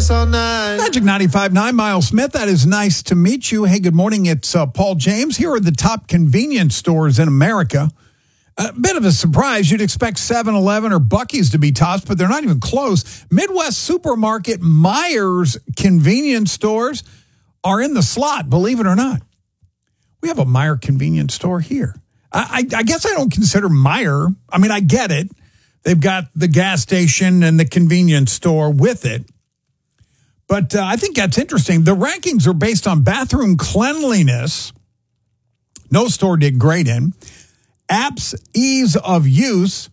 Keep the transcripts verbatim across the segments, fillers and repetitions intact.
us all night. Magic ninety-five point nine, Miles Smith. That is nice to meet you. Hey, good morning. It's uh, Paul James. Here are the top convenience stores in America. A bit of a surprise. You'd expect seven eleven or Buc-ee's to be tops, but they're not even close. Midwest Supermarket, Meijer's convenience stores are in the slot, believe it or not. We have a Meijer convenience store here. I, I, I guess I don't consider Meijer. I mean, I get it. They've got the gas station and the convenience store with it. But uh, I think that's interesting. The rankings are based on bathroom cleanliness. No store did great in. Apps, ease of use.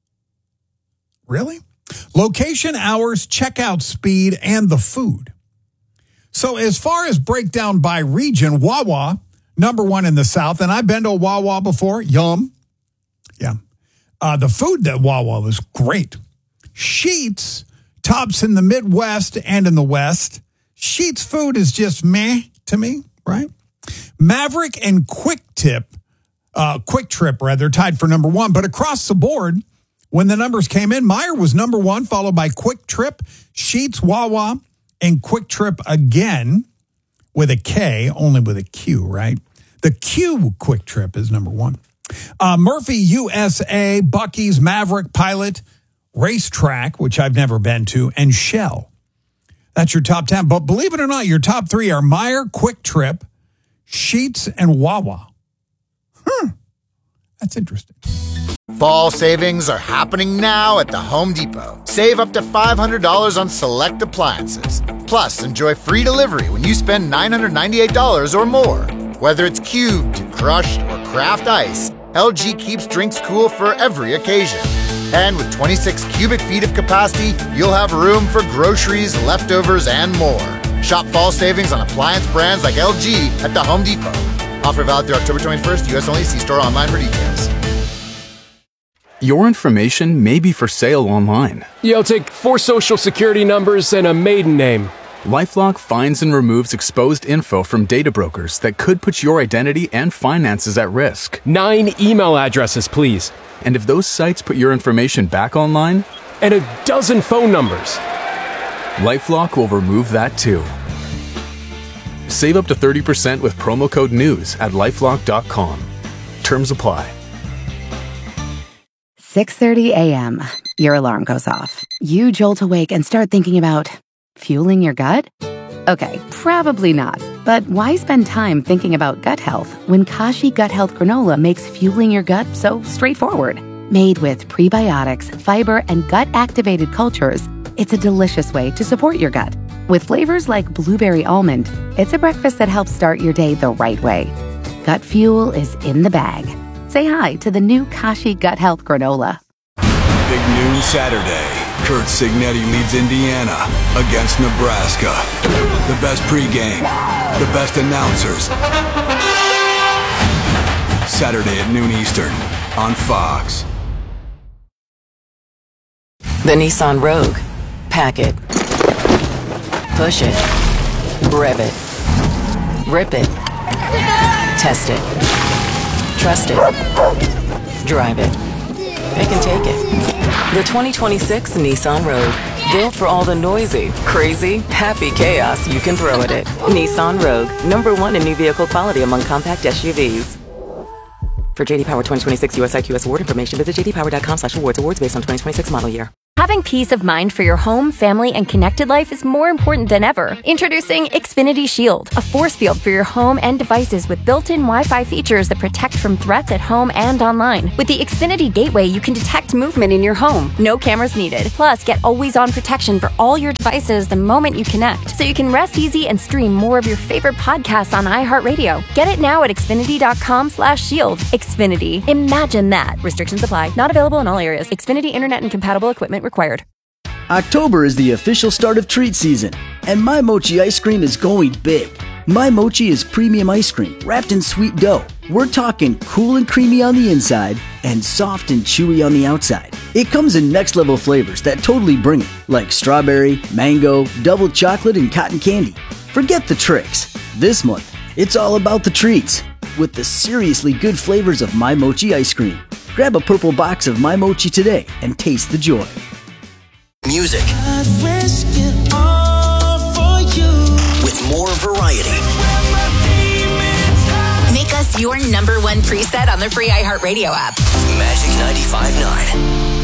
Really? Location, hours, checkout speed, and the food. So as far as breakdown by region, Wawa, number one in the South. And I've been to a Wawa before. Yum. Yeah. Uh, the food at Wawa was great. Sheetz tops in the Midwest and in the West. Sheetz food is just meh to me, right? Maverick and Quick Tip, uh, Quick Trip rather, tied for number one. But across the board, when the numbers came in, Meijer was number one, followed by Quick Trip, Sheetz, Wawa, and Quick Trip again with a K, only with a Q, right? The Q Quick Trip is number one. Uh, Murphy U S A, Buc-ee's, Maverick, Pilot, Racetrack, which I've never been to, and Shell. That's your top ten. But believe it or not, your top three are Meijer, Quick Trip, Sheetz, and Wawa. Hmm. That's interesting. Fall savings are happening now at the Home Depot. Save up to five hundred dollars on select appliances. Plus, enjoy free delivery when you spend nine hundred ninety-eight dollars or more. Whether it's cubed, crushed, or craft ice, L G keeps drinks cool for every occasion. And with twenty-six cubic feet of capacity, you'll have room for groceries, leftovers, and more. Shop fall savings on appliance brands like L G at the Home Depot. Offer valid through October twenty-first, U S only. See store online for details. Your information may be for sale online. Yo, take four social security numbers and a maiden name. LifeLock finds and removes exposed info from data brokers that could put your identity and finances at risk. Nine email addresses, please. And if those sites put your information back online? And a dozen phone numbers. LifeLock will remove that too. Save up to thirty percent with promo code NEWS at lifelock dot com. Terms apply. six thirty a.m. Your alarm goes off. You jolt awake and start thinking about fueling your gut? Okay, probably not. But why spend time thinking about gut health when Kashi Gut Health Granola makes fueling your gut so straightforward? Made with prebiotics, fiber, and gut-activated cultures, it's a delicious way to support your gut. With flavors like blueberry almond, it's a breakfast that helps start your day the right way. Gut fuel is in the bag. Say hi to the new Kashi Gut Health Granola. Big noon Saturday. Curt Cignetti leads Indiana against Nebraska. The best pregame, the best announcers. Saturday at noon Eastern on Fox. The Nissan Rogue. Pack it. Push it. Rev it. Rip it. Test it. Trust it. Drive it. It can take it. The twenty twenty-six Nissan Rogue. Built for all the noisy, crazy, happy chaos you can throw at it. Nissan Rogue. Number one in new vehicle quality among compact S U Vs. For J D Power twenty twenty-six U S I Q S award information, visit j d power dot com slash awards. Awards based on twenty twenty-six model year. Having peace of mind for your home, family, and connected life is more important than ever. Introducing Xfinity Shield, a force field for your home and devices with built-in Wi-Fi features that protect from threats at home and online. With the Xfinity Gateway, you can detect movement in your home. No cameras needed. Plus, get always-on protection for all your devices the moment you connect, so you can rest easy and stream more of your favorite podcasts on iHeartRadio. Get it now at xfinity dot com slash shield. Xfinity. Imagine that. Restrictions apply. Not available in all areas. Xfinity Internet and compatible equipment required. October is the official start of treat season, and My Mochi ice cream is going big. My Mochi is premium ice cream wrapped in sweet dough. We're talking cool and creamy on the inside and soft and chewy on the outside. It comes in next level flavors that totally bring it, like strawberry, mango, double chocolate, and cotton candy. Forget the tricks. This month, it's all about the treats with the seriously good flavors of My Mochi ice cream. Grab a purple box of My Mochi today and taste the joy. Music. I'd risk it all your number one preset on the free iHeartRadio app. Magic ninety-five point nine.